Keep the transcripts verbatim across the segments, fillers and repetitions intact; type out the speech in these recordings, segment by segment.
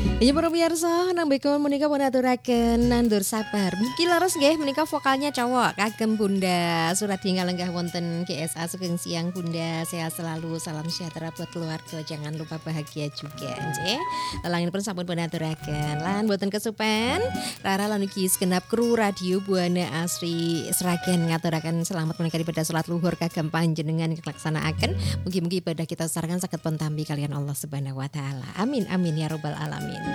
Ya para pemirsa, nambah menika pun aturaken nandur sabar. Mugi leres nggih menika vokalnya cowok kagem Bunda Suradi ngalenggah wonten G S A sugeng siang Bunda. Sehat selalu, salam sejahtera buat keluarga. Jangan lupa bahagia juga nggih. Lalangipun sampun pun aturaken. Lan boten kesupen Rara lan ugi segenap kru radio Buana Asri Sragen ngaturaken selamat menika ibadah salat luhur kagem panjenengan dilaksanakaken. Mugi-mugi ibadah kita sarakan saged pun tampi kalian Allah Subhanahu wa taala. Amin amin ya rabbal alamin.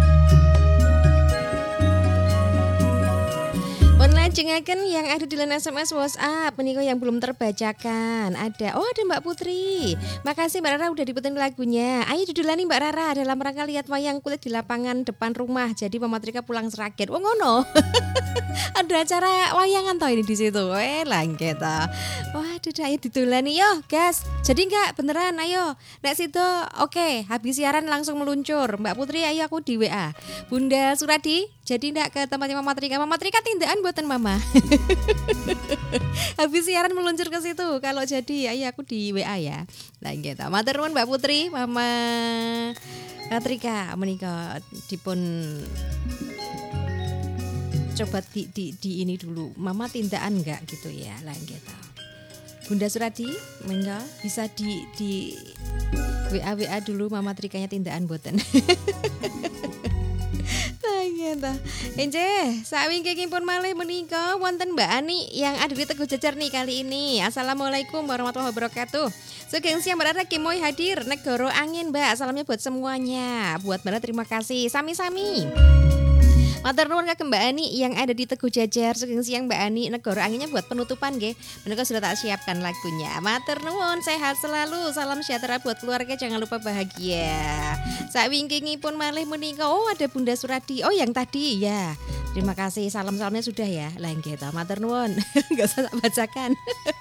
Lajengaken yang ada di line S M S WhatsApp menika yang belum terbacakan. Ada, oh ada Mbak Putri. Makasih Mbak Rara udah diputerin lagunya. Ayo dudulani Mbak Rara dalam rangka lihat wayang kulit di lapangan depan rumah. Jadi Mama Trika pulang Sragen. Oh ngono. Ada acara wayangan toh ini di situ. Eh langket ta. Wah, aduh ayo didulani yo, gas. Jadi enggak beneran ayo. Nek situ oke, habis siaran langsung meluncur. Mbak Putri ayo aku di W A. Bunda Suradi, jadi enggak ke tempatnya Mama Trika. Mama Trika tindakan buatan Mama. Habis siaran meluncur ke situ. Kalau jadi ayo aku di W A ya. Lah gitu. Matur nuwun Mbak Putri, Mama Katrika menika dipun coba di, di, di ini dulu. Mama tindakan enggak gitu ya. Lah gitu. Bunda Suradi, mengga bisa di di W A W A dulu Mama Trikanya tindakan boten. Gitu. Enjeh, sawingking pun malih menika wonten Mbak Ani yang ada di Teguh Jejer nih kali ini. Assalamualaikum warahmatullahi wabarakatuh. Sugeng siang Mbak Rara Kimoy hadir Negoro Angin Mbak. Salamnya buat semuanya. Buat Mbak Rara terima kasih. Sami-sami. Matur nuwun kagem Mbak Ani yang ada di Teguh Jajar. Sugeng siang Mbak Ani, Negoro Anginnya buat penutupan nggih. Menika sudah tak siapkan lagunya. Matur nuwun, sehat selalu. Salam sejahtera buat keluarga, jangan lupa bahagia. Sakwingkingipun malih menika oh ada Bunda Suradi. Oh yang tadi ya. Terima kasih. Salam-salamnya sudah ya. Lah nggih ta. Matur nuwun. Enggak usah tak bacakan.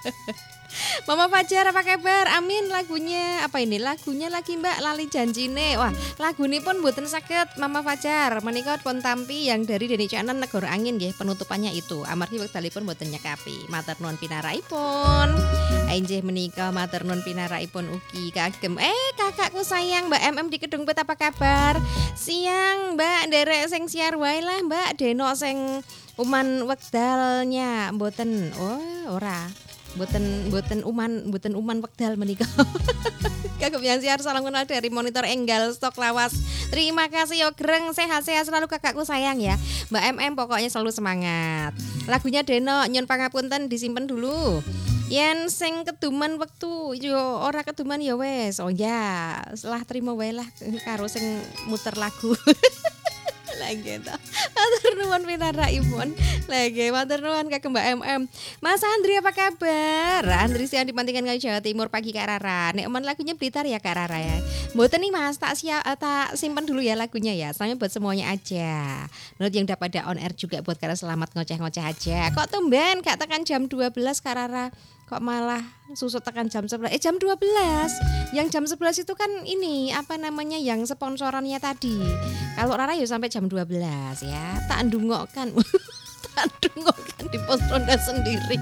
Mama Fajar apa kabar? Amin lagunya apa ini? Lagunya lagi Mbak Lali Janjine. Wah, lagu ini pun mboten saged Mama Fajar. Menika pun tampi yang dari Deni Canan Negoro Angin nggih, penutupannya itu. Amargi wektalipun mboten nyekapi. Matur nuwun pinaraipun. Enjih menika matur nuwun pinaraipun ugi kagem eh kakakku sayang Mbak M M di Kedung Pet apa kabar? Siang Mbak nderek sing siar wae lah Mbak Deno sing uman wekdalnya mboten. Oh, ora. Boten boten uman boten uman wekdal menika. Kagem yang siar salam kenal dari monitor enggal stok lawas. Terima kasih yo greng sehat-sehat selalu kakakku sayang ya. Mbak M M pokoknya selalu semangat. Lagunya Deno nyun pangapunten disimpen dulu. Yen sing keduman wektu yo ora keduman ya wes. Oh ya, setelah terima wae lah karo sing muter lagu. Lagi to. Matur nuwun pinaraipun. Lagi matur nuwun kagem Mbak M M. Mas Andri apa kabar? Andri siang dipantingan kali Jawa Timur pagi Kak Rara. Nek men lagunya Blitar ya Kak Rara ya. Mboten nih Mas, tak siap tak simpen dulu ya lagunya ya. Soalnya buat semuanya aja. Menurut yang dapat ada on air juga buat Kak selamat ngoceh-ngoceh aja. Kok tumben Kak tekan jam dua belas Kak Rara? Kok malah susut tekan jam sebelas? Eh jam dua belas. Yang jam sebelas itu kan ini apa namanya yang sponsorannya tadi. Kalau Rara ya sampai jam dua belas ya. Tak ndungokkan. Tak ndungokkan di pos ronda sendiri.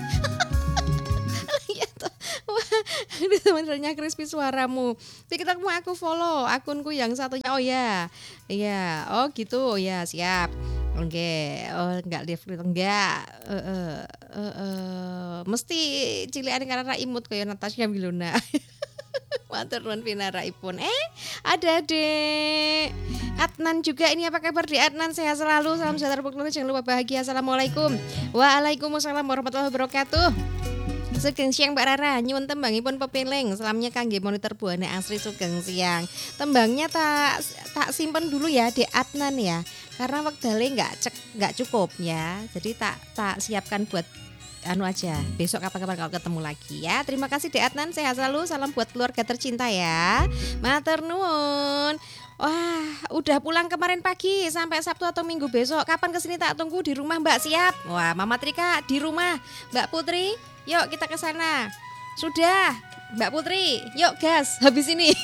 Ya toh. Wah, ini sebenarnya crispy suaramu. TikTokmu aku follow, akunku yang satunya. Oh ya. Iya, oh gitu. Oh ya, siap. Oke, oh enggak live enggak. Heeh. Heeh. Mesti cilikan karena imut kaya Natasha Wilona. Matur nuwun pinaraipun. Eh, ada Dek Adnan juga. Ini apa kabar Dek Adnan? Sehat selalu. Salam sejahtera buat keluarga, jangan lupa bahagia. Assalamualaikum. Waalaikumsalam warahmatullahi wabarakatuh. Sugeng siang Mbak Rara, nyuwun tembangipun pepiling. Salamnya kangge monitor Buana Asri sugeng siang. Tembangnya tak tak simpen dulu ya Dek Adnan ya. Karena wektale enggak cek enggak cukup ya. Jadi tak tak siapkan buat anu aja. Besok kapan-kapan kalau ketemu lagi ya. Terima kasih Dek Adnan, sehat selalu. Salam buat keluarga tercinta ya. Matur nuwun. Wah, udah pulang kemarin pagi sampai Sabtu atau Minggu besok. Kapan kesini tak tunggu di rumah Mbak, siap. Wah, Mama Trika di rumah. Mbak Putri, yuk kita ke sana. Sudah, Mbak Putri, yuk gas habis ini.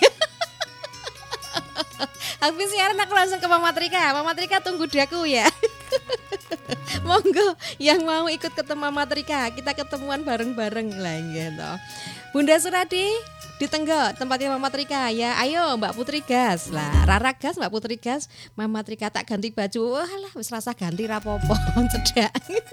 Habis siaran aku langsung ke Mama Trika. Mama Trika tunggu daku ya. Monggo yang mau ikut ketemu Mama Trika, kita ketemuan bareng-bareng lah gitu. Bunda Suradi, Ditenggo tempatnya Mama Trika ya. Ayo Mbak Putri gas lah. Rara gas, Mbak Putri gas. Mama Trika tak ganti baju. Walah wis rasa ganti rapopo cedak.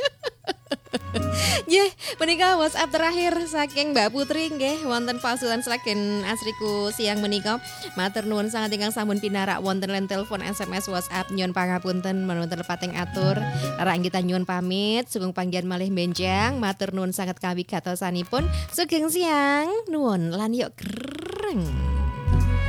Nggih, menika WhatsApp terakhir saking Mbak Putri nggih wonten pasukan Sragen Asriku siang menika. Matur nuwun sangat ingkang sampun pinarak wonten len telepon S M S WhatsApp nyuwun pangapunten menurut lepating atur. Lara kita nyuwun pamit sugeng panggihan malih benjang. Matur nuwun sangat kawi gatosanipun. Sugeng siang nuwun lan yok greng.